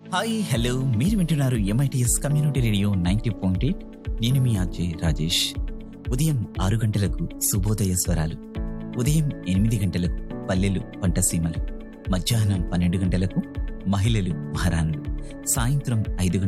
Hi hello మీరు వింటున్నారు MITS community radio 90.8. నేను మీ అజయ్ రాజేష్. ఉదయం 6 గంటలకు శుభోదయ స్వరాలు, ఉదయం 8 గంటలకు పల్లెలు పంటసీమలు, మధ్యాహ్నం 12 గంటలకు మహిళలు మహారాణులు, సాయంత్రం 5